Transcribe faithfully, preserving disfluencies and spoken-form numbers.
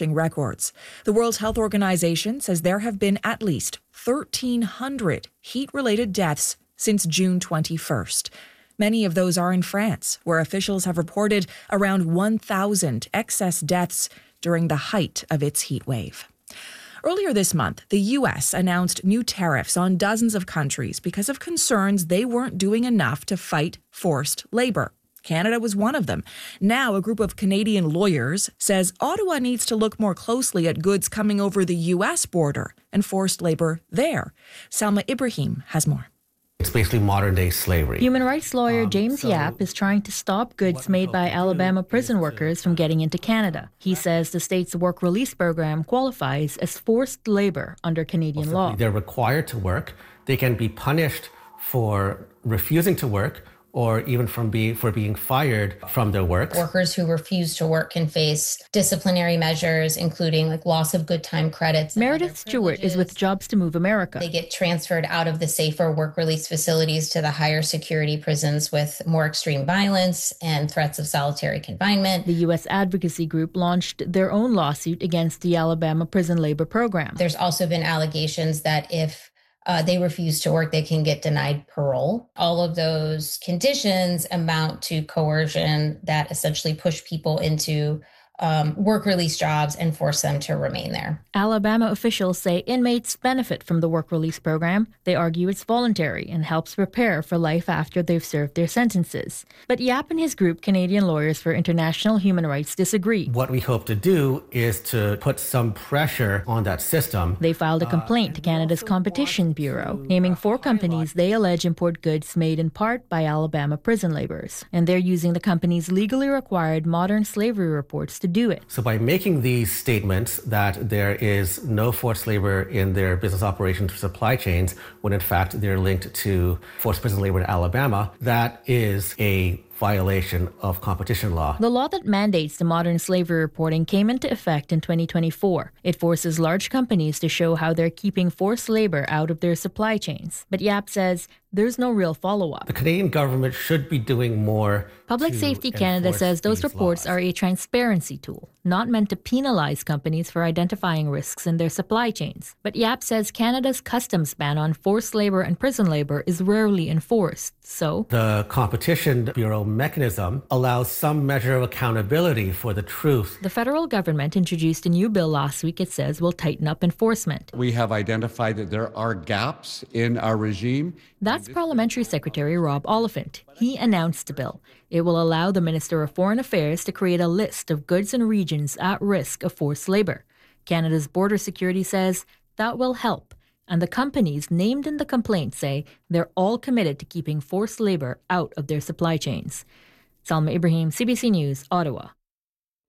establishing records. The World Health Organization says there have been at least thirteen hundred heat-related deaths since June twenty-first. Many of those are in France, where officials have reported around one thousand excess deaths during the height of its heat wave. Earlier this month, the U S announced new tariffs on dozens of countries because of concerns they weren't doing enough to fight forced labor. Canada was one of them. Now, a group of Canadian lawyers says Ottawa needs to look more closely at goods coming over the U S border and forced labor there. Salma Ibrahim has more. It's basically modern-day slavery. Human rights lawyer Um, James so Yap is trying to stop goods made by Alabama prison workers from getting into Canada. He says the state's work release program qualifies as forced labor under Canadian law. They're required to work. They can be punished for refusing to work or even from being for being fired from their work. Workers who refuse to work can face disciplinary measures, including like loss of good time credits. Meredith Stewart is with Jobs to Move America. They get transferred out of the safer work release facilities to the higher security prisons with more extreme violence and threats of solitary confinement. The U S advocacy group launched their own lawsuit against the Alabama prison labor program. There's also been allegations that if Uh, they refuse to work, they can get denied parole. All of those conditions amount to coercion that essentially push people into um, work release jobs and force them to remain there. Alabama officials say inmates benefit from the work release program. They argue it's voluntary and helps prepare for life after they've served their sentences. But Yap and his group, Canadian Lawyers for International Human Rights, disagree. What we hope to do is to put some pressure on that system. They filed a complaint to Canada's Competition Bureau, naming four companies they allege import goods made in part by Alabama prison laborers. And they're using the companies' legally required modern slavery reports to do it. So by making these statements that there is no forced labor in their business operations or supply chains, when in fact they're linked to forced prison labor in Alabama, that is a violation of competition law. The law that mandates the modern slavery reporting came into effect in twenty twenty-four. It forces large companies to show how they're keeping forced labor out of their supply chains. But Yap says there's no real follow-up. The Canadian government should be doing more. Public Safety Canada says those reports laws. are a transparency tool, not meant to penalize companies for identifying risks in their supply chains. But Yap says Canada's customs ban on forced labor and prison labor is rarely enforced. So the Competition Bureau mechanism allows some measure of accountability for the truth. The federal government introduced a new bill last week it says will tighten up enforcement. We have identified that there are gaps in our regime. That's Parliamentary Secretary Rob Oliphant. He announced the bill. It will allow the Minister of Foreign Affairs to create a list of goods and regions at risk of forced labor. Canada's Border Security says that will help. And the companies named in the complaint say they're all committed to keeping forced labor out of their supply chains. Salma Ibrahim, C B C News, Ottawa.